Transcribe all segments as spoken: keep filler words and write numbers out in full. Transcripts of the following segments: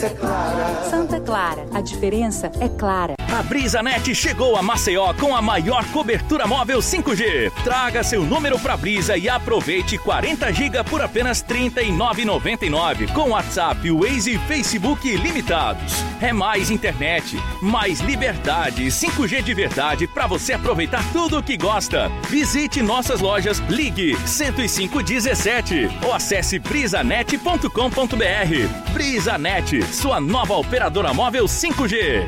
diferença é clara. Santa Clara, a diferença é clara. A BrisaNet chegou a Maceió com a maior cobertura móvel cinco G. Traga seu número pra Brisa e aproveite quarenta gigas por apenas trinta e nove reais e noventa e nove centavos com WhatsApp, Waze e Facebook ilimitados. É mais internet, mais liberdade, cinco G de verdade pra você aproveitar tudo o que gosta. Visite nossas lojas, ligue cento e cinco dezessete ou acesse brisanet ponto com ponto br. BrisaNet, sua nova operadora móvel cinco G.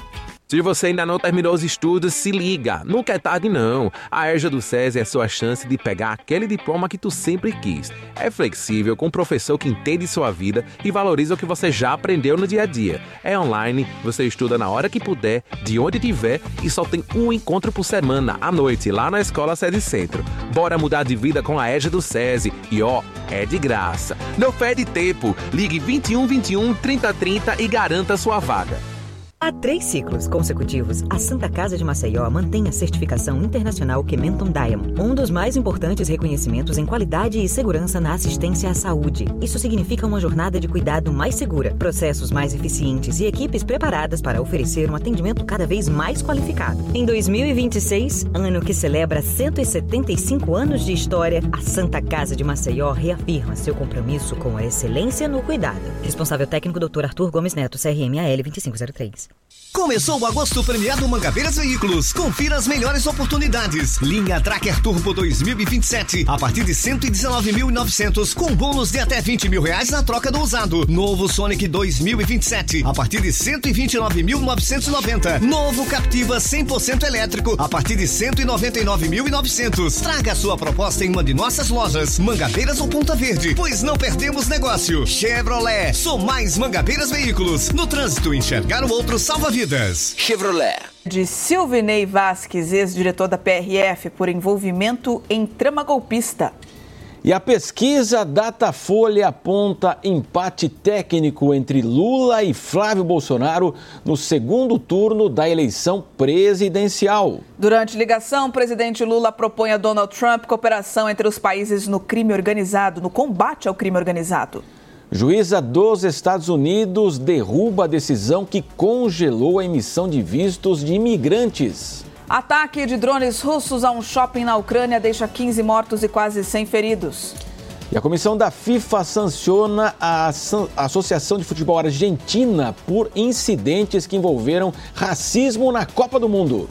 Se você ainda não terminou os estudos, se liga, nunca é tarde não. A EJA do SESI é a sua chance de pegar aquele diploma que tu sempre quis. É flexível, com um professor que entende sua vida e valoriza o que você já aprendeu no dia a dia. É online, você estuda na hora que puder, de onde tiver e só tem um encontro por semana, à noite, lá na Escola SESI Centro. Bora mudar de vida com a EJA do SESI e ó, é de graça. Não perde tempo, ligue vinte e um, vinte e um, trinta, trinta e garanta sua vaga. Há três ciclos consecutivos, a Santa Casa de Maceió mantém a certificação internacional Kementon Diamond, um dos mais importantes reconhecimentos em qualidade e segurança na assistência à saúde. Isso significa uma jornada de cuidado mais segura, processos mais eficientes e equipes preparadas para oferecer um atendimento cada vez mais qualificado. Em dois mil e vinte e seis, ano que celebra cento e setenta e cinco anos de história, a Santa Casa de Maceió reafirma seu compromisso com a excelência no cuidado. Responsável técnico doutor Arthur Gomes Neto, C R M A L vinte e cinco zero três. Começou o agosto premiado Mangabeiras Veículos. Confira as melhores oportunidades. Linha Tracker Turbo dois mil e vinte e sete a partir de cento e dezenove mil e novecentos com bônus de até vinte mil reais na troca do usado. Novo Sonic dois mil e vinte e sete a partir de cento e vinte e nove mil novecentos e noventa. Novo Captiva cem por cento elétrico a partir de cento e noventa e nove mil e novecentos. Traga a sua proposta em uma de nossas lojas, Mangabeiras ou Ponta Verde, pois não perdemos negócio. Chevrolet, sou mais Mangabeiras Veículos. No trânsito, enxergar o outro salva vidas. Chevrolet. De Silvinei Vasques, ex-diretor da P R F, por envolvimento em trama golpista. E a pesquisa Datafolha aponta empate técnico entre Lula e Flávio Bolsonaro no segundo turno da eleição presidencial. Durante ligação, o presidente Lula propõe a Donald Trump cooperação entre os países no crime organizado, no combate ao crime organizado. Juíza dos Estados Unidos derruba a decisão que congelou a emissão de vistos de imigrantes. Ataque de drones russos a um shopping na Ucrânia deixa quinze mortos e quase cem feridos. E a comissão da FIFA sanciona a Associação de Futebol Argentina por incidentes que envolveram racismo na Copa do Mundo.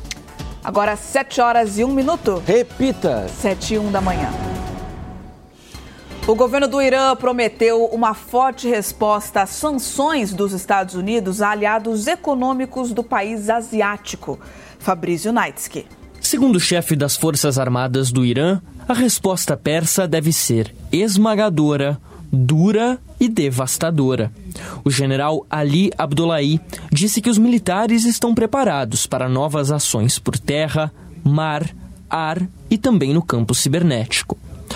Agora sete horas e um minuto. Repita. sete e um da manhã. O governo do Irã prometeu uma forte resposta às sanções dos Estados Unidos a aliados econômicos do país asiático. Fabrício Naitsky. Segundo o chefe das Forças Armadas do Irã, a resposta persa deve ser esmagadora, dura e devastadora. O general Ali Abdullahi disse que os militares estão preparados para novas ações por terra, mar, ar e também no campo cibernético.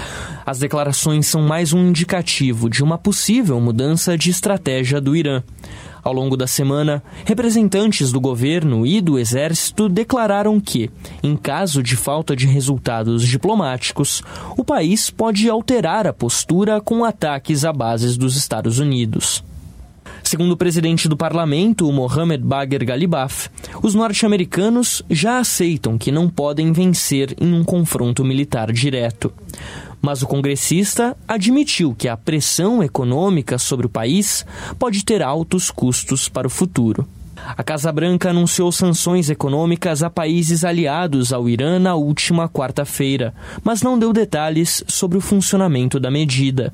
As declarações são mais um indicativo de uma possível mudança de estratégia do Irã. Ao longo da semana, representantes do governo e do exército declararam que, em caso de falta de resultados diplomáticos, o país pode alterar a postura com ataques a bases dos Estados Unidos. Segundo o presidente do parlamento, Mohamed Bagher Ghalibaf, os norte-americanos já aceitam que não podem vencer em um confronto militar direto. Mas o congressista admitiu que a pressão econômica sobre o país pode ter altos custos para o futuro. A Casa Branca anunciou sanções econômicas a países aliados ao Irã na última quarta-feira, mas não deu detalhes sobre o funcionamento da medida.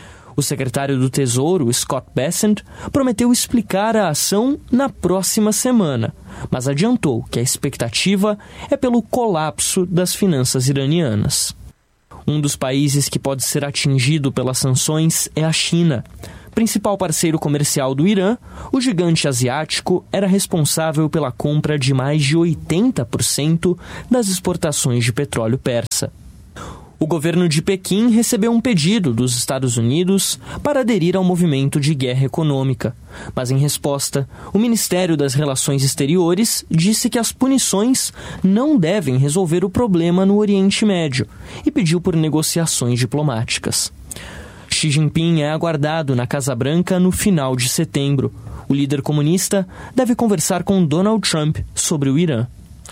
O secretário do Tesouro, Scott Bessent, prometeu explicar a ação na próxima semana, mas adiantou que a expectativa é pelo colapso das finanças iranianas. Um dos países que pode ser atingido pelas sanções é a China. Principal parceiro comercial do Irã, o gigante asiático era responsável pela compra de mais de oitenta por cento das exportações de petróleo persa. O governo de Pequim recebeu um pedido dos Estados Unidos para aderir ao movimento de guerra econômica. Mas, em resposta, o Ministério das Relações Exteriores disse que as punições não devem resolver o problema no Oriente Médio e pediu por negociações diplomáticas. Xi Jinping é aguardado na Casa Branca no final de setembro. O líder comunista deve conversar com Donald Trump sobre o Irã.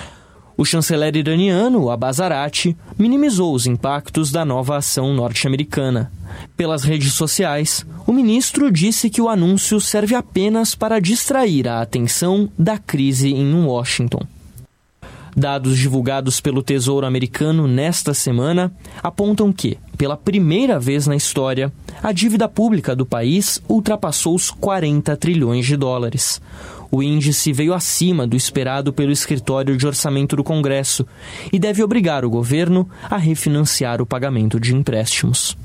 O chanceler iraniano, Abbas Araqchi, minimizou os impactos da nova ação norte-americana. Pelas redes sociais, o ministro disse que o anúncio serve apenas para distrair a atenção da crise em Washington. Dados divulgados pelo Tesouro Americano nesta semana apontam que, pela primeira vez na história, a dívida pública do país ultrapassou os quarenta trilhões de dólares. O índice veio acima do esperado pelo Escritório de Orçamento do Congresso e deve obrigar o governo a refinanciar o pagamento de empréstimos.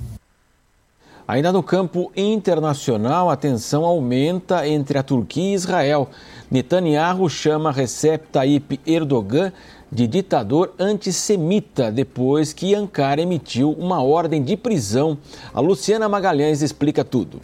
Ainda no campo internacional, a tensão aumenta entre a Turquia e Israel. Netanyahu chama Recep Tayyip Erdogan de ditador antissemita depois que Ankara emitiu uma ordem de prisão. A Luciana Magalhães explica tudo.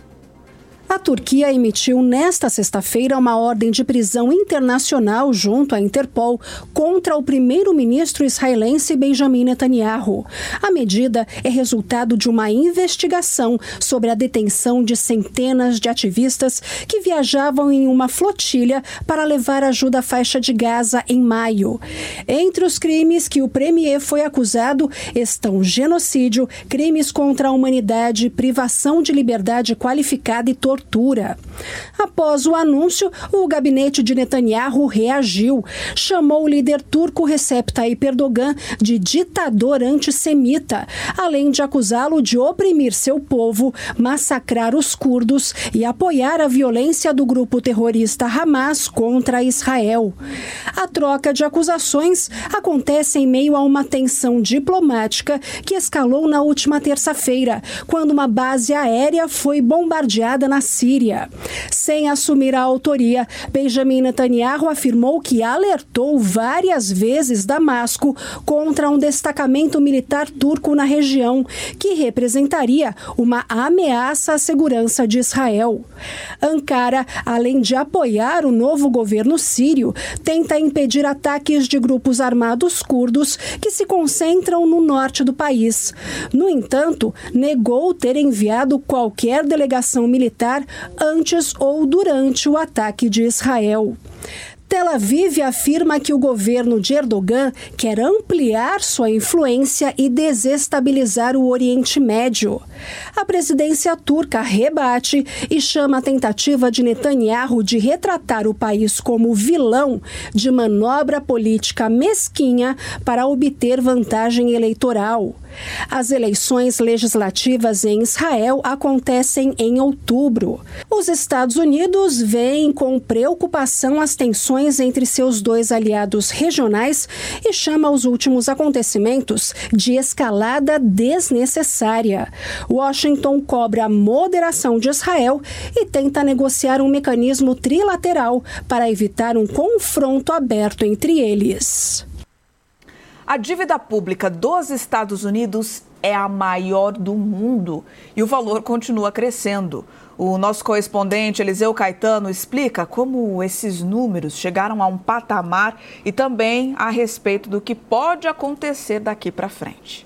A Turquia emitiu nesta sexta-feira uma ordem de prisão internacional junto à Interpol contra o primeiro-ministro israelense Benjamin Netanyahu. A medida é resultado de uma investigação sobre a detenção de centenas de ativistas que viajavam em uma flotilha para levar ajuda à faixa de Gaza em maio. Entre os crimes que o premier foi acusado estão genocídio, crimes contra a humanidade, privação de liberdade qualificada e tortura. Tortura. Após o anúncio, o gabinete de Netanyahu reagiu. Chamou o líder turco Recep Tayyip Erdogan de ditador antissemita, além de acusá-lo de oprimir seu povo, massacrar os curdos e apoiar a violência do grupo terrorista Hamas contra Israel. A troca de acusações acontece em meio a uma tensão diplomática que escalou na última terça-feira, quando uma base aérea foi bombardeada na Síria. Sem assumir a autoria, Benjamin Netanyahu afirmou que alertou várias vezes Damasco contra um destacamento militar turco na região, que representaria uma ameaça à segurança de Israel. Ankara, além de apoiar o novo governo sírio, tenta impedir ataques de grupos armados curdos que se concentram no norte do país. No entanto, negou ter enviado qualquer delegação militar antes ou durante o ataque de Israel. Tel Aviv afirma que o governo de Erdogan quer ampliar sua influência e desestabilizar o Oriente Médio. A presidência turca rebate e chama a tentativa de Netanyahu de retratar o país como vilão de manobra política mesquinha para obter vantagem eleitoral. As eleições legislativas em Israel acontecem em outubro. Os Estados Unidos veem com preocupação as tensões entre seus dois aliados regionais e chama os últimos acontecimentos de escalada desnecessária. Washington cobra a moderação de Israel e tenta negociar um mecanismo trilateral para evitar um confronto aberto entre eles. A dívida pública dos Estados Unidos é a maior do mundo e o valor continua crescendo. O nosso correspondente Eliseu Caetano explica como esses números chegaram a um patamar e também a respeito do que pode acontecer daqui para frente.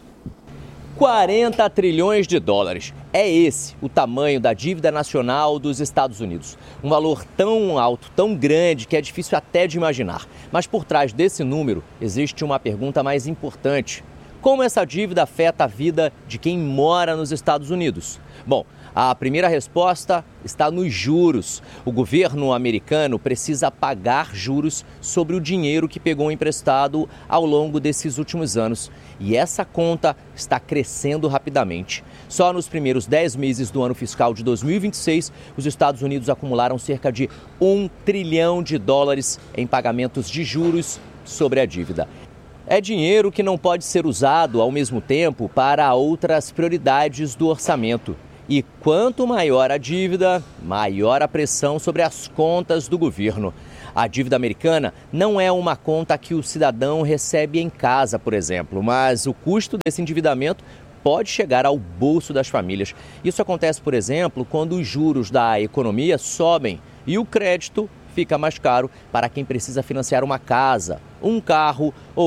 quarenta trilhões de dólares. É esse o tamanho da dívida nacional dos Estados Unidos. Um valor tão alto, tão grande, que é difícil até de imaginar. Mas por trás desse número existe uma pergunta mais importante. Como essa dívida afeta a vida de quem mora nos Estados Unidos? Bom, a primeira resposta está nos juros. O governo americano precisa pagar juros sobre o dinheiro que pegou emprestado ao longo desses últimos anos. E essa conta está crescendo rapidamente. Só nos primeiros dez meses do ano fiscal de dois mil e vinte e seis, os Estados Unidos acumularam cerca de um trilhão de dólares em pagamentos de juros sobre a dívida. É dinheiro que não pode ser usado ao mesmo tempo para outras prioridades do orçamento. E quanto maior a dívida, maior a pressão sobre as contas do governo. A dívida americana não é uma conta que o cidadão recebe em casa, por exemplo, mas o custo desse endividamento pode chegar ao bolso das famílias. Isso acontece, por exemplo, quando os juros da economia sobem e o crédito fica mais caro para quem precisa financiar uma casa, um carro ou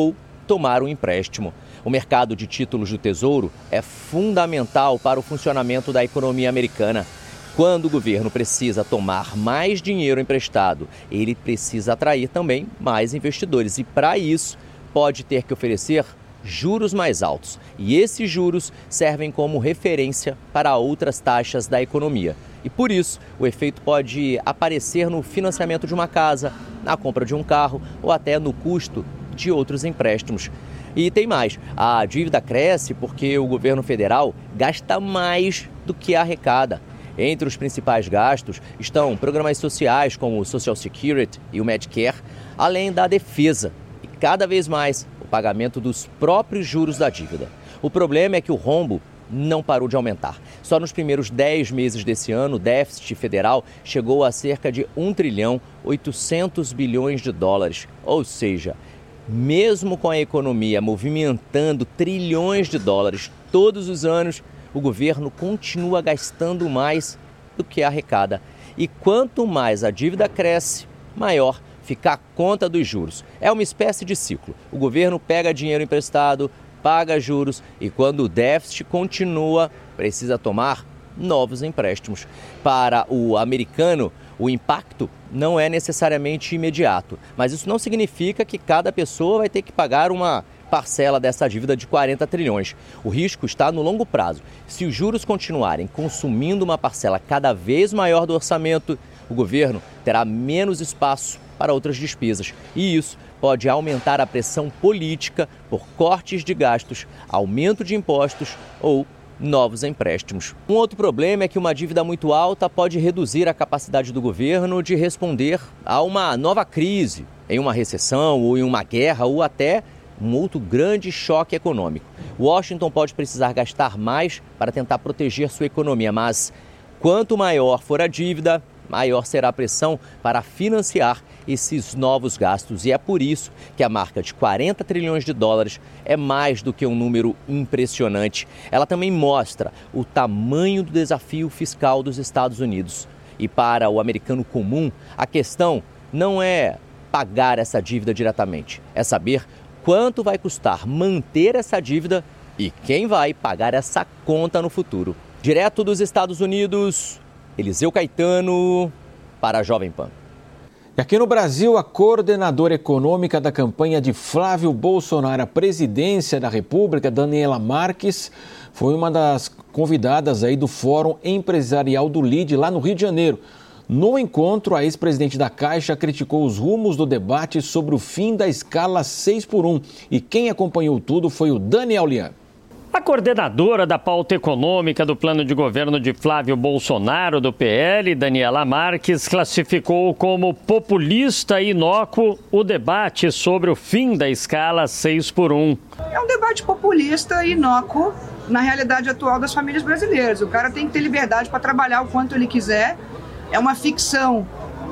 tomar um empréstimo. O mercado de títulos do Tesouro é fundamental para o funcionamento da economia americana. Quando o governo precisa tomar mais dinheiro emprestado, ele precisa atrair também mais investidores. E para isso, pode ter que oferecer juros mais altos. E esses juros servem como referência para outras taxas da economia. E por isso, o efeito pode aparecer no financiamento de uma casa, na compra de um carro ou até no custo de outros empréstimos. E tem mais, a dívida cresce porque o governo federal gasta mais do que arrecada. Entre os principais gastos estão programas sociais como o Social Security e o Medicare, além da defesa e, cada vez mais, o pagamento dos próprios juros da dívida. O problema é que o rombo não parou de aumentar. Só nos primeiros dez meses desse ano, o déficit federal chegou a cerca de um trilhão e oitocentos bilhões de dólares. Ou seja, mesmo com a economia movimentando trilhões de dólares todos os anos, o governo continua gastando mais do que arrecada. E quanto mais a dívida cresce, maior fica a conta dos juros. É uma espécie de ciclo. O governo pega dinheiro emprestado, paga juros e quando o déficit continua, precisa tomar novos empréstimos. Para o americano, o impacto não é necessariamente imediato, mas isso não significa que cada pessoa vai ter que pagar uma parcela dessa dívida de quarenta trilhões. O risco está no longo prazo. Se os juros continuarem consumindo uma parcela cada vez maior do orçamento, o governo terá menos espaço para outras despesas. E isso pode aumentar a pressão política por cortes de gastos, aumento de impostos ou novos empréstimos. Um outro problema é que uma dívida muito alta pode reduzir a capacidade do governo de responder a uma nova crise, em uma recessão ou em uma guerra ou até um outro grande choque econômico. Washington pode precisar gastar mais para tentar proteger sua economia, mas quanto maior for a dívida, maior será a pressão para financiar esses novos gastos. E é por isso que a marca de quarenta trilhões de dólares é mais do que um número impressionante. Ela também mostra o tamanho do desafio fiscal dos Estados Unidos. E para o americano comum, a questão não é pagar essa dívida diretamente, é saber quanto vai custar manter essa dívida e quem vai pagar essa conta no futuro. Direto dos Estados Unidos, Eliseu Caetano para a Jovem Pan. E aqui no Brasil, a coordenadora econômica da campanha de Flávio Bolsonaro à presidência da República, Daniela Marques, foi uma das convidadas aí do Fórum Empresarial do L I D lá no Rio de Janeiro. No encontro, a ex-presidente da Caixa criticou os rumos do debate sobre o fim da escala seis por um. E quem acompanhou tudo foi o Daniel Lian. A coordenadora da pauta econômica do plano de governo de Flávio Bolsonaro, do P L, Daniela Marques, classificou como populista e inócuo o debate sobre o fim da escala seis por um. É um debate populista e inócuo na realidade atual das famílias brasileiras. O cara tem que ter liberdade para trabalhar o quanto ele quiser. É uma ficção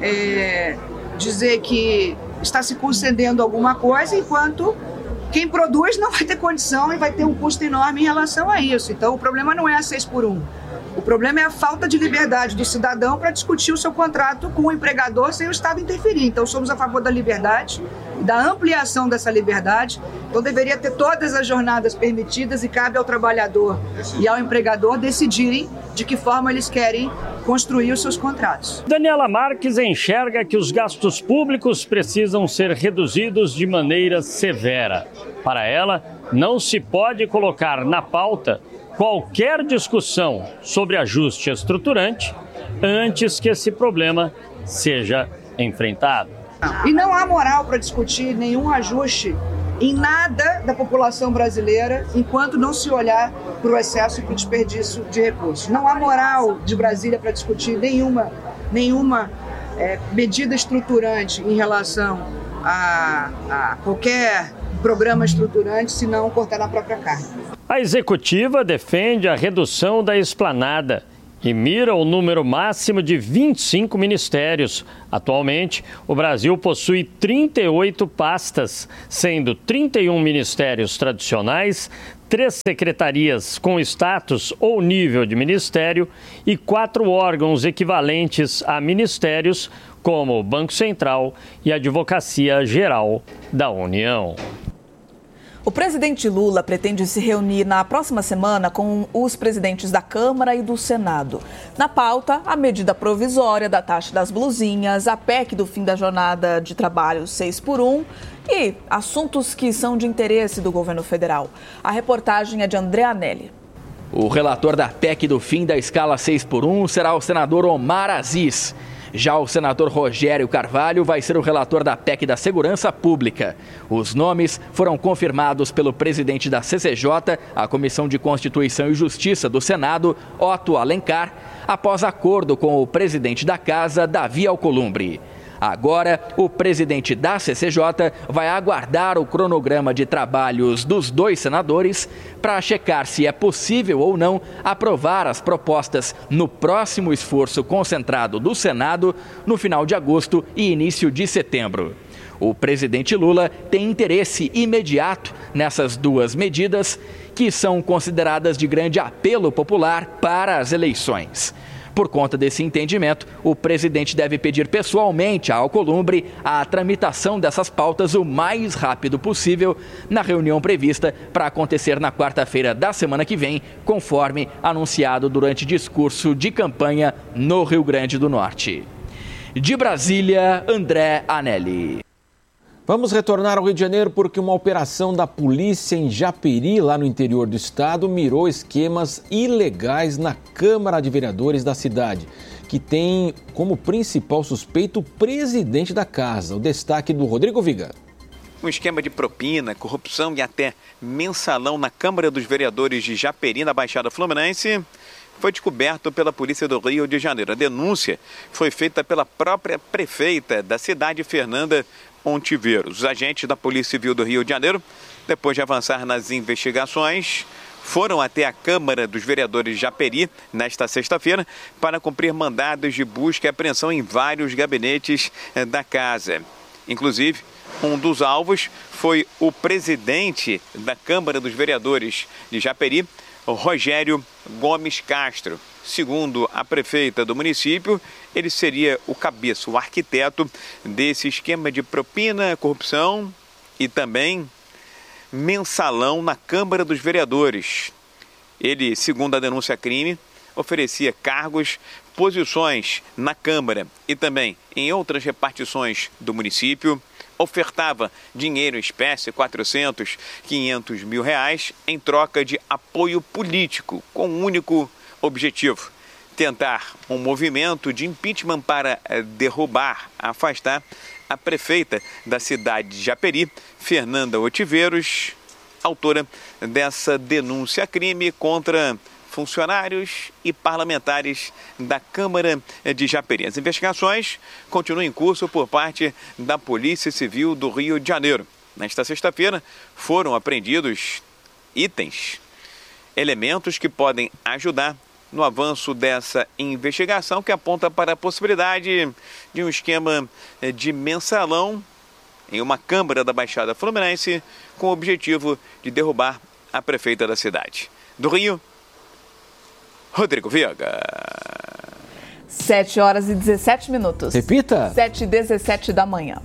é, dizer que está se concedendo alguma coisa, enquanto quem produz não vai ter condição e vai ter um custo enorme em relação a isso. Então, o problema não é a seis por um. O problema é a falta de liberdade do cidadão para discutir o seu contrato com o empregador sem o Estado interferir. Então, somos a favor da liberdade e da ampliação dessa liberdade. Então, deveria ter todas as jornadas permitidas e cabe ao trabalhador e ao empregador decidirem de que forma eles querem construir os seus contratos. Daniela Marques enxerga que os gastos públicos precisam ser reduzidos de maneira severa. Para ela, não se pode colocar na pauta qualquer discussão sobre ajuste estruturante antes que esse problema seja enfrentado. E não há moral para discutir nenhum ajuste em nada da população brasileira enquanto não se olhar para o excesso e para o desperdício de recursos. Não há moral de Brasília para discutir nenhuma, nenhuma é, medida estruturante em relação a, a qualquer programa estruturante, se não cortar na própria carne. A executiva defende a redução da esplanada e mira o número máximo de vinte e cinco ministérios. Atualmente, o Brasil possui trinta e oito pastas, sendo trinta e um ministérios tradicionais, três secretarias com status ou nível de ministério e quatro órgãos equivalentes a ministérios, como o Banco Central e a Advocacia Geral da União. O presidente Lula pretende se reunir na próxima semana com os presidentes da Câmara e do Senado. Na pauta, a medida provisória da taxa das blusinhas, a P E C do fim da jornada de trabalho seis por um e assuntos que são de interesse do governo federal. A reportagem é de André Anelli. O relator da P E C do fim da escala seis por um será o senador Omar Aziz. Já o senador Rogério Carvalho vai ser o relator da P E C da Segurança Pública. Os nomes foram confirmados pelo presidente da C C J, a Comissão de Constituição e Justiça do Senado, Otto Alencar, após acordo com o presidente da Casa, Davi Alcolumbre. Agora, o presidente da C C J vai aguardar o cronograma de trabalhos dos dois senadores para checar se é possível ou não aprovar as propostas no próximo esforço concentrado do Senado no final de agosto e início de setembro. O presidente Lula tem interesse imediato nessas duas medidas, que são consideradas de grande apelo popular para as eleições. Por conta desse entendimento, o presidente deve pedir pessoalmente a Alcolumbre a tramitação dessas pautas o mais rápido possível na reunião prevista para acontecer na quarta-feira da semana que vem, conforme anunciado durante discurso de campanha no Rio Grande do Norte. De Brasília, André Anelli. Vamos retornar ao Rio de Janeiro porque uma operação da polícia em Japeri, lá no interior do estado, mirou esquemas ilegais na Câmara de Vereadores da cidade, que tem como principal suspeito o presidente da casa. O destaque do Rodrigo Viga. Um esquema de propina, corrupção e até mensalão na Câmara dos Vereadores de Japeri, na Baixada Fluminense, foi descoberto pela Polícia do Rio de Janeiro. A denúncia foi feita pela própria prefeita da cidade, Fernanda Ontiveros. Os agentes da Polícia Civil do Rio de Janeiro, depois de avançar nas investigações, foram até a Câmara dos Vereadores de Japeri nesta sexta-feira para cumprir mandados de busca e apreensão em vários gabinetes da casa. Inclusive, um dos alvos foi o presidente da Câmara dos Vereadores de Japeri, Rogério Gomes Castro. Segundo a prefeita do município, ele seria o cabeça, o arquiteto desse esquema de propina, corrupção e também mensalão na Câmara dos Vereadores. Ele, segundo a denúncia crime, oferecia cargos, posições na Câmara e também em outras repartições do município, ofertava dinheiro em espécie, quatrocentos, quinhentos mil reais, em troca de apoio político, com um único objetivo: tentar um movimento de impeachment para derrubar, afastar a prefeita da cidade de Japeri, Fernanda Ontiveros, autora dessa denúncia-crime contra funcionários e parlamentares da Câmara de Japeri. As investigações continuam em curso por parte da Polícia Civil do Rio de Janeiro. Nesta sexta-feira foram apreendidos itens, elementos que podem ajudar no avanço dessa investigação, que aponta para a possibilidade de um esquema de mensalão em uma Câmara da Baixada Fluminense com o objetivo de derrubar a prefeita da cidade. Do Rio, Rodrigo Viga. sete horas e dezessete minutos. Repita. sete e dezessete da manhã.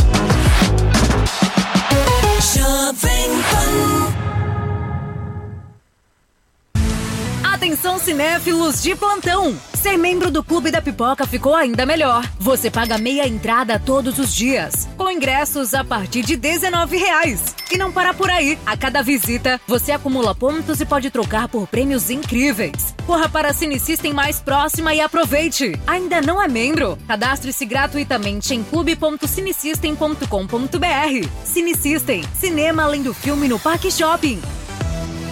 Atenção, cinéfilos de plantão! Ser membro do Clube da Pipoca ficou ainda melhor. Você paga meia entrada todos os dias, com ingressos a partir de dezenove reais. E não para por aí. A cada visita, você acumula pontos e pode trocar por prêmios incríveis. Corra para a Cinesystem mais próxima e aproveite. Ainda não é membro? Cadastre-se gratuitamente em clube ponto cinesystem ponto com ponto br. Cinesystem, cinema além do filme no Parque Shopping.